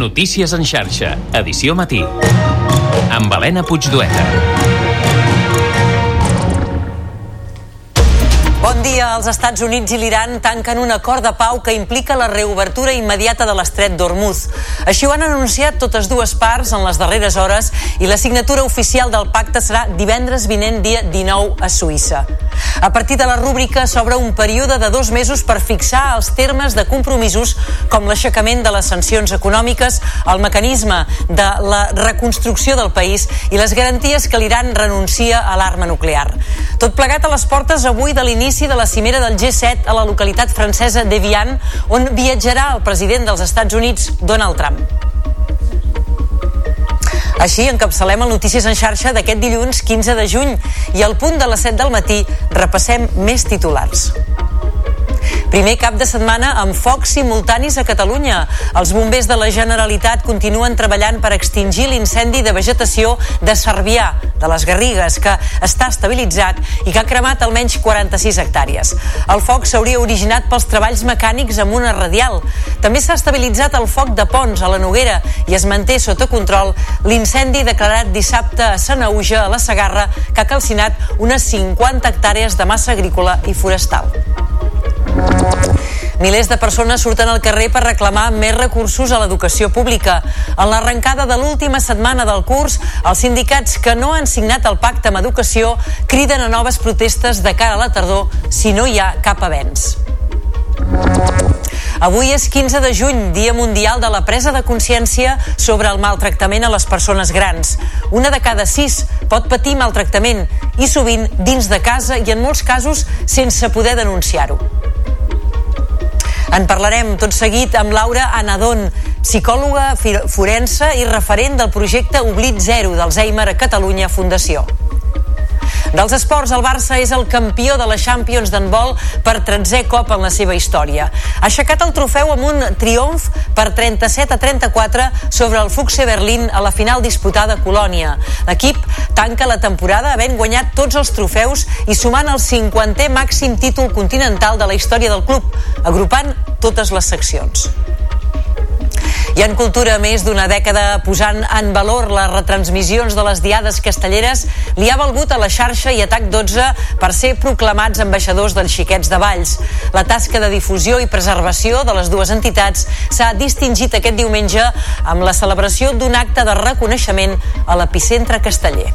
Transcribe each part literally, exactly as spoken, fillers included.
Notícies en xarxa, edició matí. Amb Helena Puigdueta. Bon dia. Els Estats Units i l'Iran tanquen un acord de pau que implica la reobertura immediata de l'estret d'Hormuz. Així ho han anunciat totes dues parts en les darreres hores i la signatura oficial del pacte serà divendres vinent, dia dinou, a Suïssa. A partir de la rúbrica s'obre un període de dos mesos per fixar els termes de compromisos com l'aixecament de les sancions econòmiques, el mecanisme de la reconstrucció del país i les garanties que l'Iran renuncia a l'arma nuclear. Tot plegat a les portes avui de l'inici de la cimera del G set a la localitat francesa d'Evian, on viatjarà el president dels Estats Units, Donald Trump. Així encapçalem el Notícies en xarxa d'aquest dilluns quinze de juny i al punt de les set del matí repassem més titulars. Primer cap de setmana amb focs simultanis a Catalunya. Els bombers de la Generalitat continuen treballant per extingir l'incendi de vegetació de Cervià, de les Garrigues, que està estabilitzat i que ha cremat almenys quaranta-sis hectàrees. El foc s'hauria originat pels treballs mecànics amb una radial. També s'ha estabilitzat el foc de Pons, a la Noguera, i es manté sota control l'incendi declarat dissabte a Sanaüja, a la Segarra, que ha calcinat unes cinquanta hectàrees de massa agrícola i forestal. Milers de persones surten al carrer per reclamar més recursos a l'educació pública. En l'arrencada de l'última setmana del curs, els sindicats que no han signat el pacte amb educació criden a noves protestes de cara a la tardor si no hi ha cap avenç. Avui és quinze de juny, Dia Mundial de la Presa de Consciència sobre el maltractament a les persones grans. Una de cada sis pot patir maltractament i sovint dins de casa i en molts casos sense poder denunciar-ho. En parlarem tot seguit amb Laura Anadón, psicòloga forense i referent del projecte Oblit Zero d'Alzheimer a Catalunya Fundació. Dels esports, el Barça és el campió de la Champions d'handbol per tretzè cop en la seva història. Ha aixecat el trofeu amb un triomf per trenta-set a trenta-quatre sobre el Füchse Berlín a la final disputada a Colònia. L'equip tanca la temporada havent guanyat tots els trofeus i sumant el cinquantè màxim títol continental de la història del club, agrupant totes les seccions. I en cultura, més d'una dècada posant en valor les retransmissions de les diades castelleres, li ha valgut a la xarxa i a TAC dotze per ser proclamats ambaixadors dels Xiquets de Valls. La tasca de difusió i preservació de les dues entitats s'ha distingit aquest diumenge amb la celebració d'un acte de reconeixement a l'epicentre casteller.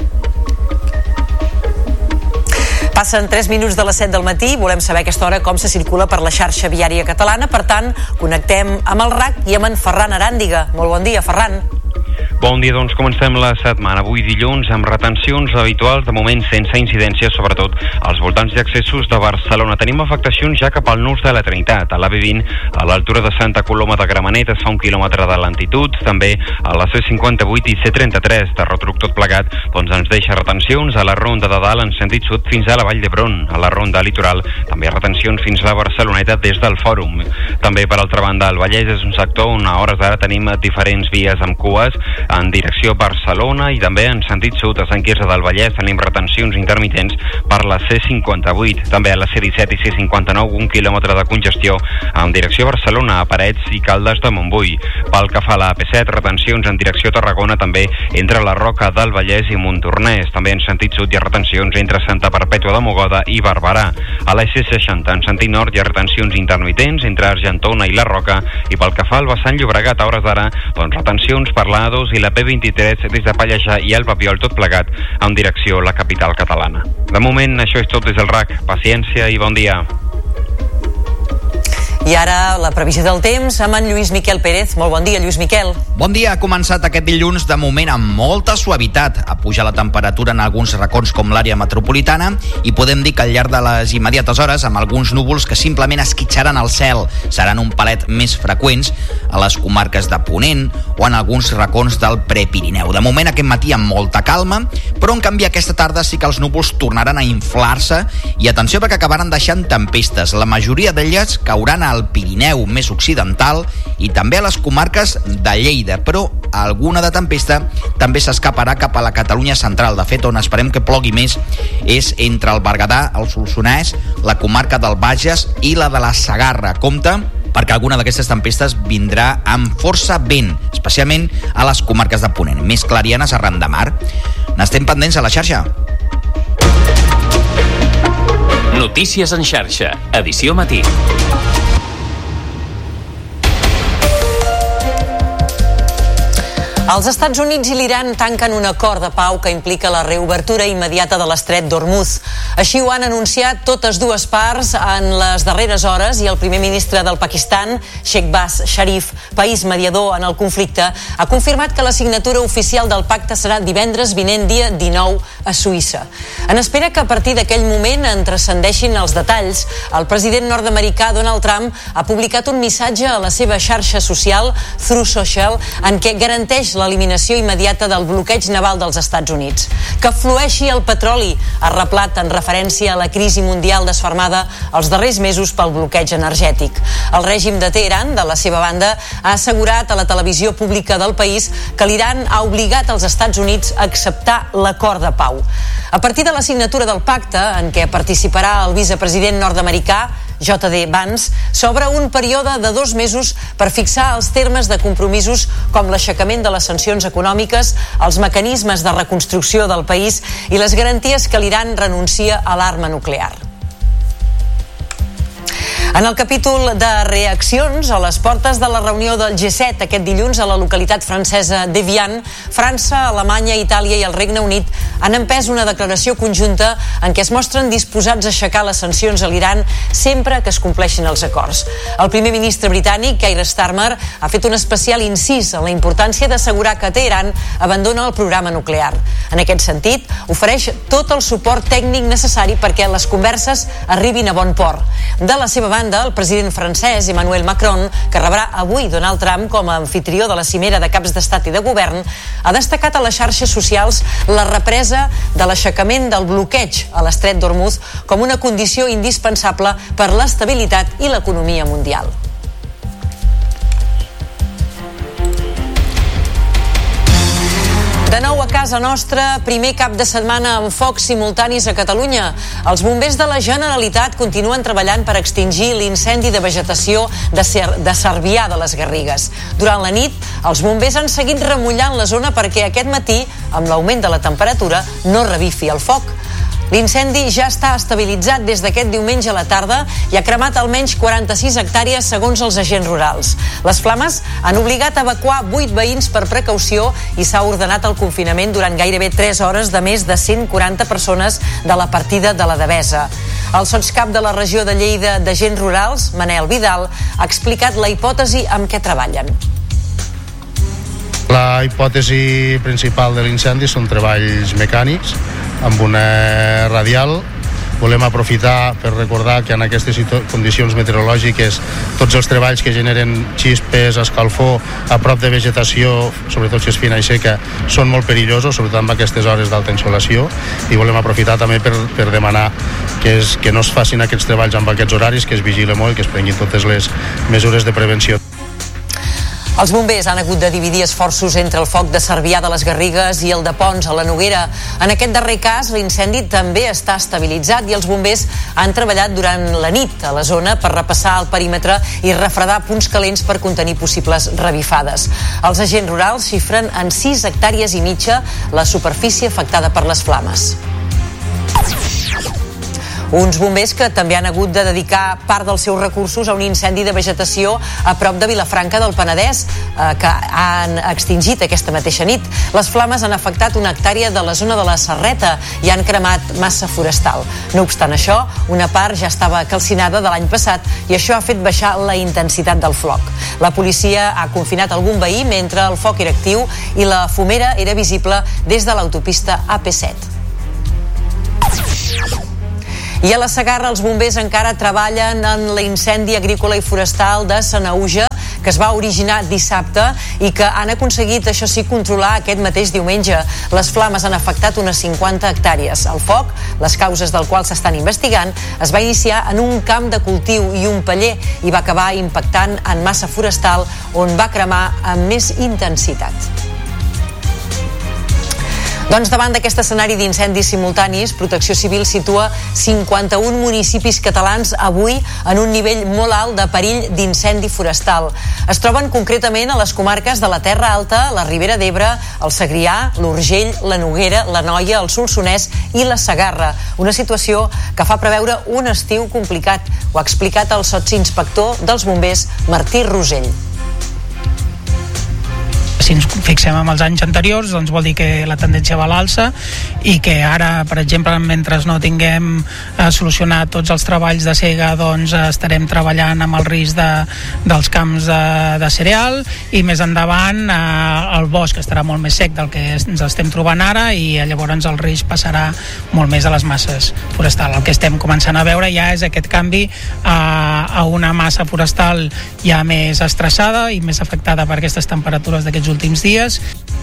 Passen tres minuts de les set del matí, volem saber a aquesta hora com se circula per la xarxa viària catalana, per tant, connectem amb el R A C i amb en Ferran Aràndiga. Molt bon dia, Ferran. Bon dia, doncs comencem la setmana. Avui dilluns amb retencions habituals, de moment sense incidències, sobretot als voltants i accessos de Barcelona. Tenim afectacions ja cap al nus de la Trinitat, a l'A B vint, a l'altura de Santa Coloma de Gramenet, es fa un quilòmetre de lentitud, també a la C cinquanta-vuit i C trenta-tres, de retruc tot plegat, doncs ens deixa retencions a la Ronda de Dalt en sentit sud fins a la Vall d'Hebron, a la Ronda Litoral, també retencions fins a la Barceloneta des del Fòrum. També, per altra banda, el Vallès és un sector on a hores d'ara tenim diferents vies amb cues, en direcció a Barcelona i també en sentit sud a Sant Quirze del Vallès tenim retencions intermitents per la C cinquanta-vuit, també a la C disset i C cinquanta-nou un quilòmetre de congestió en direcció a Barcelona, a Parets i Caldes de Montbui. Pel que fa a la A P set, retencions en direcció a Tarragona també entre la Roca del Vallès i Montornès, també en sentit sud hi ha retencions entre Santa Perpètua de Mogoda i Barberà. A la C seixanta en sentit nord hi ha retencions intermitents entre Argentona i la Roca i pel que fa al vessant Llobregat a hores d'ara, doncs retencions per la A dos i la P vint-i-tres des de Pallejà i el Papiol, tot plegat en direcció a la capital catalana. De moment, això és tot des del R A C. Paciència i bon dia. I ara la previsió del temps amb en Lluís Miquel Pérez. Molt bon dia, Lluís Miquel. Bon dia. Ha començat aquest dilluns de moment amb molta suavitat. Ha pujat la temperatura en alguns racons com l'àrea metropolitana i podem dir que al llarg de les immediates hores amb alguns núvols que simplement esquitxaran el cel. Seran un palet més freqüents a les comarques de Ponent o en alguns racons del Prepirineu. De moment aquest matí amb molta calma, però en canvi aquesta tarda sí que els núvols tornaran a inflar-se i atenció perquè acabaran deixant tempestes. La majoria d'elles cauran a al Pirineu més occidental i també a les comarques de Lleida, però alguna de tempesta també s'escaparà cap a la Catalunya central. De fet, on esperem que plogui més és entre el Berguedà, el Solsonès, la comarca del Bages i la de la Segarra. Compte, perquè alguna d'aquestes tempestes vindrà amb força vent, especialment a les comarques de Ponent, més clarianes arran de mar. N'estem pendents a la xarxa. Notícies en xarxa, edició matí. Els Estats Units i l'Iran tanquen un acord de pau que implica la reobertura immediata de l'estret d'Hormuz. Així ho han anunciat totes dues parts en les darreres hores i el primer ministre del Pakistan, Shehbaz Sharif, país mediador en el conflicte, ha confirmat que la signatura oficial del pacte serà divendres vinent dia dinou a Suïssa. En espera que a partir d'aquell moment en transcendeixin els detalls, el president nord-americà Donald Trump ha publicat un missatge a la seva xarxa social, Truth Social, en què garanteix l'eliminació immediata del bloqueig naval dels Estats Units. Que flueixi el petroli, ha reblat en referència a la crisi mundial desfermada els darrers mesos pel bloqueig energètic. El règim de Teheran, de la seva banda, ha assegurat a la televisió pública del país que l'Iran ha obligat els Estats Units a acceptar l'acord de pau. A partir de la signatura del pacte, en què participarà el vicepresident nord-americà, J D Vance, s'obre un període de dos mesos per fixar els termes de compromisos com l'aixecament de les sancions econòmiques, els mecanismes de reconstrucció del país i les garanties que l'Iran renuncia a l'arma nuclear. En el capítol de reaccions, a les portes de la reunió del G set aquest dilluns a la localitat francesa d'Evian, França, Alemanya, Itàlia i el Regne Unit han empès una declaració conjunta en què es mostren disposats a aixecar les sancions a l'Iran sempre que es compleixin els acords. El primer ministre britànic, Keir Starmer, ha fet un especial incís en la importància d'assegurar que Teheran abandona el programa nuclear. En aquest sentit, ofereix tot el suport tècnic necessari perquè les converses arribin a bon port. De la seva banda, el president francès Emmanuel Macron, que rebrà avui Donald Trump com a anfitrió de la cimera de caps d'estat i de govern, ha destacat a les xarxes socials la represa de l'aixecament del bloqueig a l'estret d'Hormuz com una condició indispensable per l'estabilitat i l'economia mundial. De nou a casa nostra, primer cap de setmana amb focs simultanis a Catalunya. Els bombers de la Generalitat continuen treballant per extingir l'incendi de vegetació de, Cer de Cervià de les Garrigues. Durant la nit, els bombers han seguit remullant la zona perquè aquest matí, amb l'augment de la temperatura, no revifi el foc. L'incendi ja està estabilitzat des d'aquest diumenge a la tarda i ha cremat almenys quaranta-sis hectàrees segons els agents rurals. Les flames han obligat a evacuar vuit veïns per precaució i s'ha ordenat el confinament durant gairebé tres hores de més de cent quaranta persones de la partida de la Devesa. El sotscap de la regió de Lleida d'Agents Rurals, Manel Vidal, ha explicat la hipòtesi amb què treballen. La hipòtesi principal de l'incendi són treballs mecànics amb una radial. Volem aprofitar per recordar que en aquestes condicions meteorològiques tots els treballs que generen xispes, escalfor a prop de vegetació, sobretot si és fina i seca, són molt perillosos, sobretot en aquestes hores d'alta insolació, i volem aprofitar també per, per demanar que, es, que no es facin aquests treballs amb aquests horaris, que es vigile molt i que es prenguin totes les mesures de prevenció. Els bombers han hagut de dividir esforços entre el foc de Cervià de les Garrigues i el de Pons a la Noguera. En aquest darrer cas, l'incendi també està estabilitzat i els bombers han treballat durant la nit a la zona per repassar el perímetre i refredar punts calents per contenir possibles revifades. Els agents rurals xifren en sis hectàrees i mitja la superfície afectada per les flames. Uns bombers que també han hagut de dedicar part dels seus recursos a un incendi de vegetació a prop de Vilafranca del Penedès, eh, que han extingit aquesta mateixa nit. Les flames han afectat una hectàrea de la zona de la Serreta i han cremat massa forestal. No obstant això, una part ja estava calcinada de l'any passat i això ha fet baixar la intensitat del foc. La policia ha confinat algun veí mentre el foc era actiu i la fumera era visible des de l'autopista A P set. I a la Segarra els bombers encara treballen en l'incendi agrícola i forestal de Sanaüja, que que es va originar dissabte i que han aconseguit, això sí, controlar aquest mateix diumenge. Les flames han afectat unes cinquanta hectàrees. El foc, les causes del qual s'estan investigant, es va iniciar en un camp de cultiu i un paller i va acabar impactant en massa forestal on va cremar amb més intensitat. Doncs davant d'aquest escenari d'incendis simultanis, Protecció Civil situa cinquanta-un municipis catalans avui en un nivell molt alt de perill d'incendi forestal. Es troben concretament a les comarques de la Terra Alta, la Ribera d'Ebre, el Segrià, l'Urgell, la Noguera, l'Anoia, el Solsonès i la Segarra. Una situació que fa preveure un estiu complicat. Ho ha explicat el sotsinspector dels bombers, Martí Rosell. Si ens fixem en els anys anteriors, doncs vol dir que la tendència va a l'alça i que ara, per exemple, mentre no tinguem eh, solucionat tots els treballs de sega, doncs estarem treballant amb el risc de, dels camps de, de cereal, i més endavant eh, el bosc estarà molt més sec del que ens estem trobant ara, i llavors el risc passarà molt més a les masses forestals. El que estem començant a veure ja és aquest canvi a, a una massa forestal ja més estressada i més afectada per aquestes temperatures d'aquests últims dies.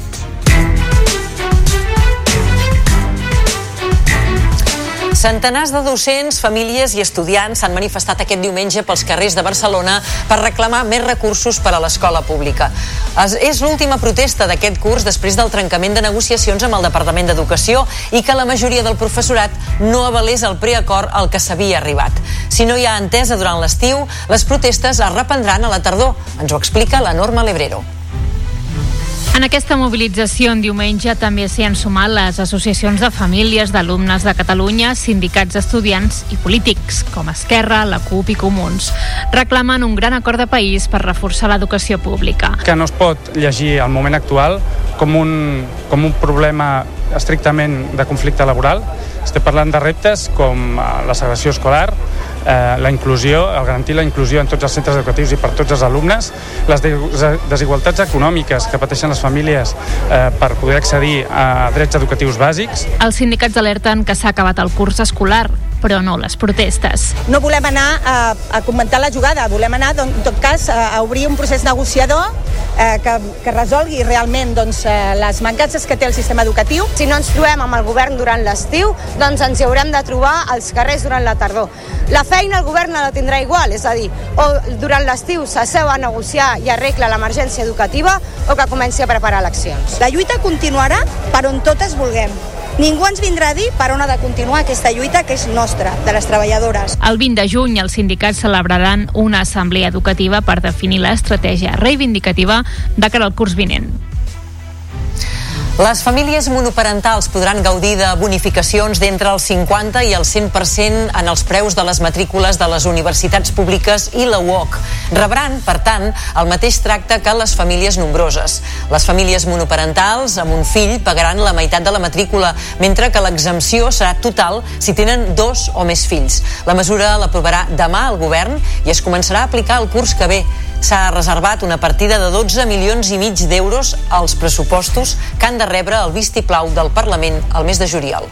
Centenars de docents, famílies i estudiants s'han manifestat aquest diumenge pels carrers de Barcelona per reclamar més recursos per a l'escola pública. És l'última protesta d'aquest curs després del trencament de negociacions amb el Departament d'Educació i que la majoria del professorat no avalés el preacord al que s'havia arribat. Si no hi ha entesa durant l'estiu, les protestes es reprendran a la tardor. Ens ho explica la Norma Lebrero. En aquesta mobilització en diumenge també s'hi han sumat les associacions de famílies d'alumnes de Catalunya, sindicats d'estudiants i polítics, com Esquerra, la CUP i Comuns. Reclamen un gran acord de país per reforçar l'educació pública. Que no es pot llegir el moment actual com un, com un problema estrictament de conflicte laboral. Estem parlant de reptes com la segregació escolar, eh, la inclusió, el garantir la inclusió en tots els centres educatius i per tots els alumnes, les desigualtats econòmiques que pateixen les famílies eh, per poder accedir a drets educatius bàsics. Els sindicats alerten que s'ha acabat el curs escolar, però no les protestes. No volem anar a, a comentar la jugada, volem anar, doncs, en tot cas, a obrir un procés negociador eh, que, que resolgui realment doncs, eh, les mancances que té el sistema educatiu. Si no ens trobem amb el govern durant l'estiu, doncs ens hi haurem de trobar als carrers durant la tardor. La feina el govern la tindrà igual, és a dir, o durant l'estiu s'asseu a negociar i arregla l'emergència educativa o que comenci a preparar eleccions. La lluita continuarà per on totes vulguem. Ningú ens vindrà a dir per on ha de continuar aquesta lluita que és nostra, de les treballadores. El vint de juny els sindicats celebraran una assemblea educativa per definir l'estratègia reivindicativa de cara al curs vinent. Les famílies monoparentals podran gaudir de bonificacions d'entre el cinquanta i el cent per cent en els preus de les matrícules de les universitats públiques i la U O C. Rebran, per tant, el mateix tracte que les famílies nombroses. Les famílies monoparentals amb un fill pagaran la meitat de la matrícula, mentre que l'exempció serà total si tenen dos o més fills. La mesura l'aprovarà demà el govern i es començarà a aplicar el curs que ve. S'ha reservat una partida de dotze milions i mig d'euros als pressupostos que han de rebre el vistiplau del Parlament al mes de juliol.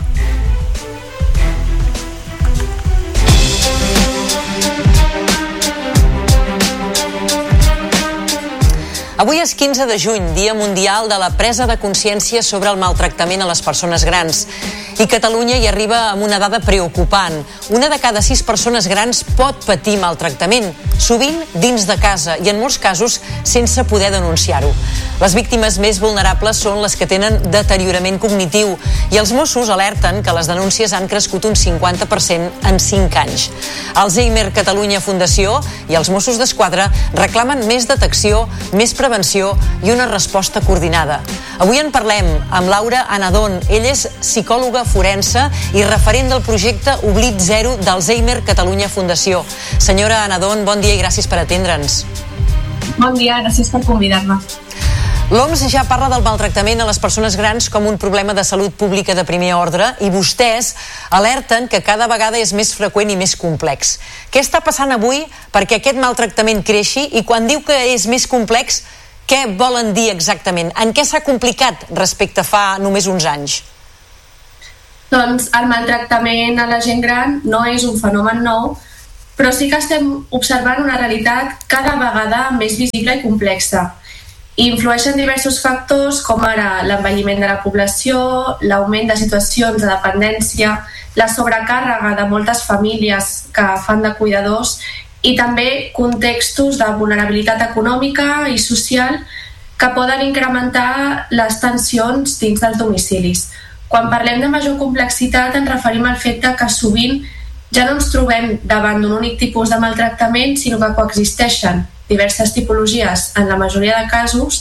Avui és quinze de juny, Dia Mundial de la Presa de Consciència sobre el maltractament a les persones grans. I Catalunya hi arriba amb una dada preocupant. Una de cada sis persones grans pot patir maltractament, sovint dins de casa i en molts casos sense poder denunciar-ho. Les víctimes més vulnerables són les que tenen deteriorament cognitiu i els Mossos alerten que les denúncies han crescut un cinquanta per cent en cinc anys. Alzheimer Catalunya Fundació i els Mossos d'Esquadra reclamen més detecció, més prevenció i una resposta coordinada. Avui en parlem amb Laura Anadón. Ella és psicòloga forense i referent del projecte Oblit Zero d'Alzheimer Catalunya Fundació. Senyora Anadón, bon dia i gràcies per atendre'ns. Bon dia, gràcies per convidar-me. L'O M S ja parla del maltractament a les persones grans com un problema de salut pública de primer ordre i vostès alerten que cada vegada és més freqüent i més complex. Què està passant avui perquè aquest maltractament creixi i quan diu que és més complex, què volen dir exactament? En què s'ha complicat respecte a fa només uns anys? Doncs el maltractament a la gent gran no és un fenomen nou, però sí que estem observant una realitat cada vegada més visible i complexa. I influeixen diversos factors com ara l'envelliment de la població, l'augment de situacions de dependència, la sobrecàrrega de moltes famílies que fan de cuidadors i també contextos de vulnerabilitat econòmica i social que poden incrementar les tensions dins dels domicilis. Quan parlem de major complexitat ens referim al fet que sovint ja no ens trobem davant d'un únic tipus de maltractament, sinó que coexisteixen diverses tipologies en la majoria de casos,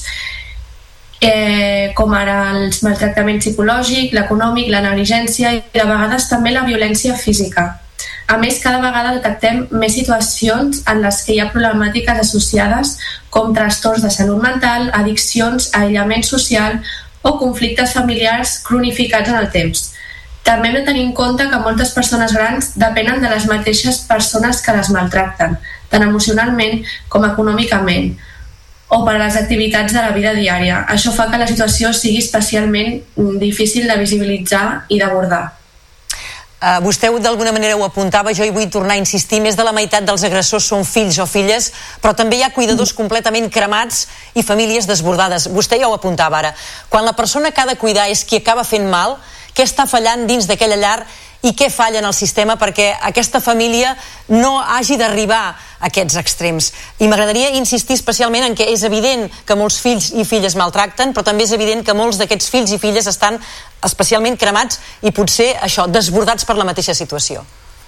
eh, com ara els maltractaments psicològic, l'econòmic, la negligència i de vegades també la violència física. A més, cada vegada detectem més situacions en les que hi ha problemàtiques associades com trastorns de salut mental, addiccions, aïllament social o conflictes familiars cronificats en el temps. També hem de tenir en compte que moltes persones grans depenen de les mateixes persones que les maltracten, tant emocionalment com econòmicament, o per a les activitats de la vida diària. Això fa que la situació sigui especialment difícil de visibilitzar i d'abordar. Uh, vostè d'alguna manera ho apuntava, jo hi vull tornar a insistir, més de la meitat dels agressors són fills o filles, però també hi ha cuidadors completament cremats i famílies desbordades. Vostè ja ho apuntava ara. Quan la persona que ha de cuidar és qui acaba fent mal, què està fallant dins d'aquella llar i què falla en el sistema perquè aquesta família no hagi d'arribar a aquests extrems. I m'agradaria insistir especialment en que és evident que molts fills i filles maltracten, però també és evident que molts d'aquests fills i filles estan especialment cremats i potser això, desbordats per la mateixa situació.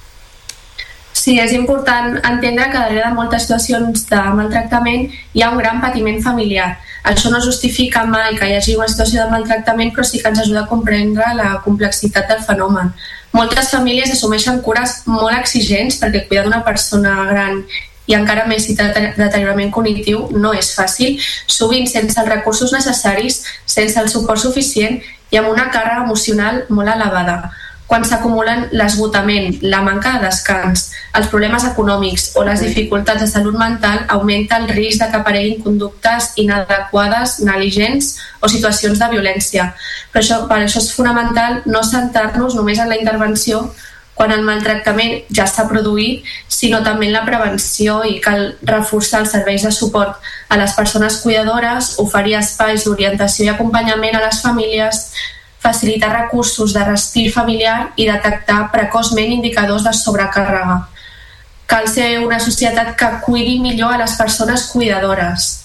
Sí, és important entendre que darrere de moltes situacions de maltractament hi ha un gran patiment familiar. Això no justifica mai que hi hagi una situació de maltractament, però sí que ens ajuda a comprendre la complexitat del fenomen. Moltes famílies assumeixen cures molt exigents perquè cuidar d'una persona gran i encara més si té deteriorament cognitiu no és fàcil, sovint sense els recursos necessaris, sense el suport suficient i amb una càrrega emocional molt elevada. Quan s'acumulen l'esgotament, la manca de descans, els problemes econòmics o les dificultats de salut mental, augmenta el risc de que apareguin conductes inadequades, negligents o situacions de violència. Per això, per això és fonamental no centrar-nos només en la intervenció quan el maltractament ja s'ha produït, sinó també en la prevenció i cal reforçar els serveis de suport a les persones cuidadores, oferir espais d'orientació i acompanyament a les famílies, facilitar recursos de respir familiar i detectar precoçment indicadors de sobrecàrrega. Cal ser una societat que cuidi millor a les persones cuidadores.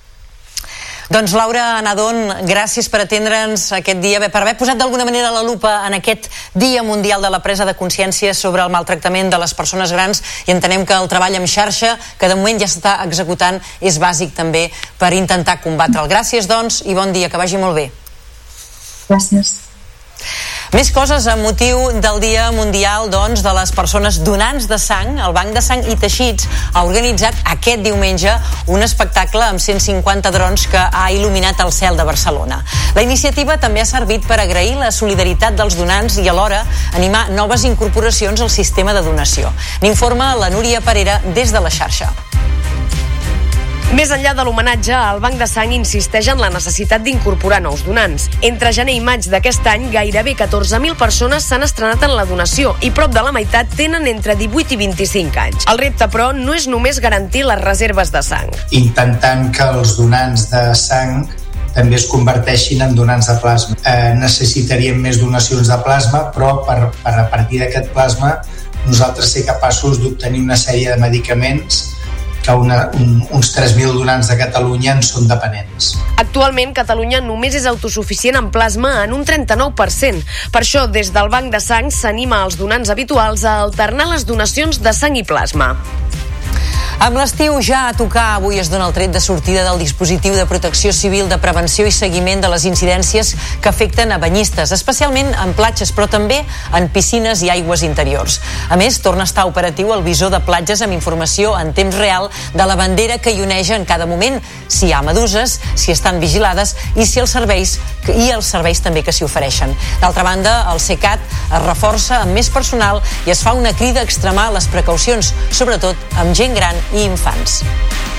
Doncs Laura Nadón, gràcies per atendre'ns aquest dia, per haver posat d'alguna manera la lupa en aquest Dia Mundial de la Presa de Consciència sobre el maltractament de les persones grans i entenem que el treball en xarxa, que de moment ja s'està executant, és bàsic també per intentar combatre'l. Gràcies, doncs, i bon dia, que vagi molt bé. Gràcies. Més coses amb motiu del Dia Mundial doncs, de les persones donants de sang. El Banc de Sang i Teixits ha organitzat aquest diumenge un espectacle amb cent cinquanta drons que ha il·luminat el cel de Barcelona. La iniciativa també ha servit per agrair la solidaritat dels donants i alhora animar noves incorporacions al sistema de donació. N'informa la Núria Parera des de la xarxa. Més enllà de l'homenatge, el Banc de Sang insisteix en la necessitat d'incorporar nous donants. Entre gener i maig d'aquest any, gairebé catorze mil persones s'han estrenat en la donació i prop de la meitat tenen entre divuit i vint-i-cinc anys. El repte, però, no és només garantir les reserves de sang. Intentant que els donants de sang també es converteixin en donants de plasma. Eh, necessitaríem més donacions de plasma, però per, per a partir d'aquest plasma nosaltres ser capaços d'obtenir una sèrie de medicaments que una, un, uns tres mil donants de Catalunya en són dependents. Actualment, Catalunya només és autosuficient en plasma en un trenta-nou per cent. Per això, des del Banc de Sang s'anima als donants habituals a alternar les donacions de sang i plasma. Amb l'estiu ja a tocar, avui es dona el tret de sortida del dispositiu de protecció civil de prevenció i seguiment de les incidències que afecten a banyistes, especialment en platges, però també en piscines i aigües interiors. A més, torna a estar operatiu el visor de platges amb informació en temps real de la bandera que hi oneja en cada moment, si hi ha meduses, si estan vigilades i si els serveis i els serveis també que s'hi ofereixen. D'altra banda, el CECAT es reforça amb més personal i es fa una crida a extremar les precaucions, sobretot amb gent gran i infants.